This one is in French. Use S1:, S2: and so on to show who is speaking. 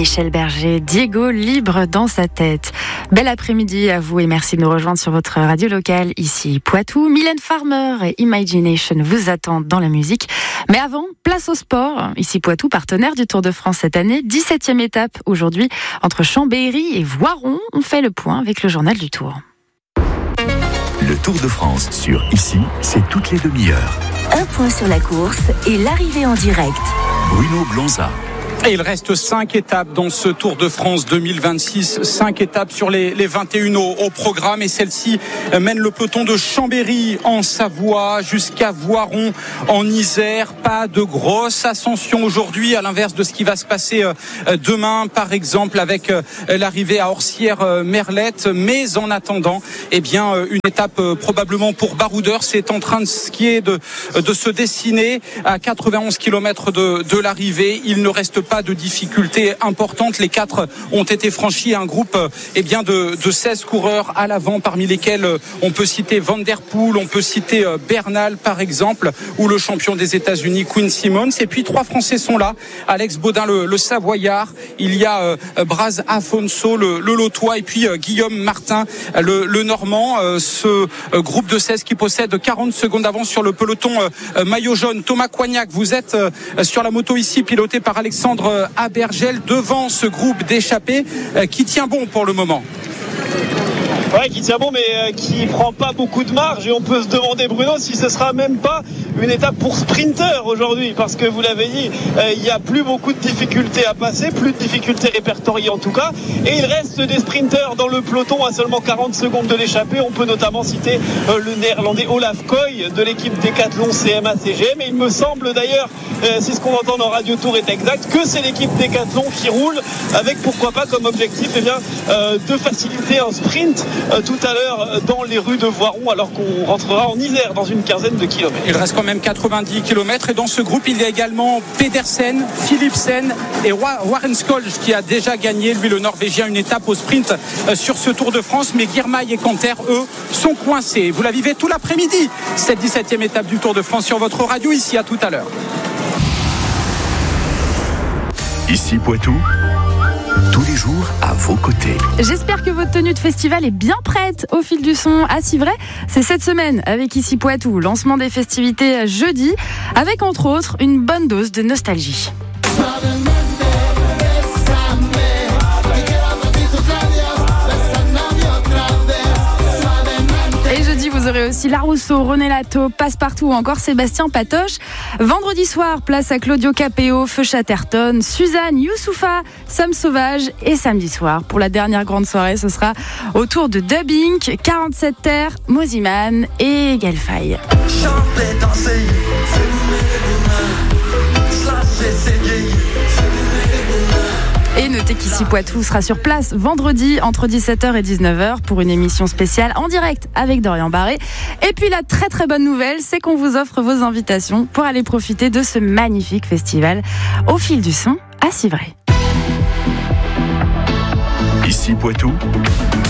S1: Michel Berger, Diego libre dans sa tête. Bel après-midi à vous et merci de nous rejoindre sur votre radio locale, ici Poitou. Mylène Farmer et Imagination vous attendent dans la musique. Mais avant, place au sport. Ici Poitou, partenaire du Tour de France cette année. 17e étape aujourd'hui entre Chambéry et Voiron. On fait le point avec le journal du Tour.
S2: Le Tour de France sur Ici, c'est toutes les demi-heures.
S3: Un point sur la course et l'arrivée en direct.
S2: Bruno Blanza.
S4: Et il reste 5 étapes dans ce Tour de France 2026. 5 étapes sur les 21 au programme. Et celle-ci mène le peloton de Chambéry en Savoie jusqu'à Voiron en Isère. Pas de grosse ascension aujourd'hui, à l'inverse de ce qui va se passer demain, par exemple, avec l'arrivée à Orsières-Merlette. Mais en attendant, une étape probablement pour baroudeur. C'est en train de skier, de se dessiner à 91 km de l'arrivée. Il ne reste pas de difficultés importantes. Les 4 ont été franchis. Un groupe de 16 coureurs à l'avant, parmi lesquels on peut citer Van Der Poel, on peut citer Bernal par exemple, ou le champion des États-Unis Quinn Simmons. Et puis 3 Français sont là. Alex Baudin, le Savoyard. Il y a Braz Afonso, le Lotois, et puis Guillaume Martin, le Normand. Ce groupe de 16 qui possède 40 secondes d'avance sur le peloton maillot jaune. Thomas Coignac, vous êtes sur la moto ici, piloté par Alexandre Abergel, devant ce groupe d'échappés qui tient bon pour le moment.
S5: Ouais, qui tient bon, mais qui prend pas beaucoup de marge. Et on peut se demander, Bruno, si ce sera même pas une étape pour sprinter aujourd'hui, parce que vous l'avez dit, il y a plus beaucoup de difficultés à passer, plus de difficultés répertoriées en tout cas, et il reste des sprinters dans le peloton à seulement 40 secondes de l'échappée. On peut notamment citer le néerlandais Olaf Koy de l'équipe Decathlon CMA-CGM, et il me semble d'ailleurs, si ce qu'on entend dans Radio Tour est exact, que c'est l'équipe Decathlon qui roule avec, pourquoi pas, comme objectif de faciliter un sprint tout à l'heure dans les rues de Voiron, alors qu'on rentrera en Isère dans une quinzaine de kilomètres.
S4: Il reste quand même 90 km, et dans ce groupe il y a également Pedersen, Philipsen et Warren Scholl qui a déjà gagné, lui le Norvégien, une étape au sprint sur ce Tour de France. Mais Girmay et Canter, eux, sont coincés. Vous la vivez tout l'après-midi, cette 17e étape du Tour de France sur votre radio. Ici, à tout à l'heure.
S2: Ici Poitou, tous les jours à vos côtés.
S1: J'espère que votre tenue de festival est bien prête au fil du son à Civray. C'est cette semaine avec Ici Poitou, lancement des festivités jeudi, avec entre autres une bonne dose de nostalgie. Et jeudi, vous aurez aussi La Rousseau, René Lato, Passepartout ou encore Sébastien Patoche. Vendredi soir, place à Claudio Capéo, Feu Chatterton, Suzanne, Youssoufa, Somme Sauvage. Et samedi soir, pour la dernière grande soirée, ce sera au tour de Dubbing, 47 Terre, Moziman et Gelfay. Et notez qu'ici Poitou sera sur place vendredi entre 17h et 19h pour une émission spéciale en direct avec Dorian Barré. Et puis la très très bonne nouvelle, c'est qu'on vous offre vos invitations pour aller profiter de ce magnifique festival au fil du son à Civray.
S2: Ici Poitou,